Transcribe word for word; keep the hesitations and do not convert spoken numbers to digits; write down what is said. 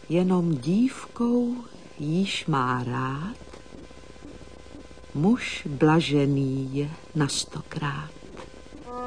jenom dívkou jíž má rád, muž blažený je na stokrát.